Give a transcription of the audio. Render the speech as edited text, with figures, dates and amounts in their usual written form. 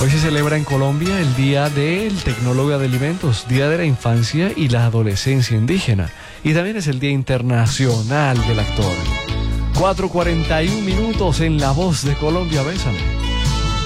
Hoy se celebra en Colombia el Día del Tecnólogo de Alimentos, Día de la Infancia y la Adolescencia Indígena. Y también es el Día Internacional del Actor. 4:41 en La Voz de Colombia, bésame.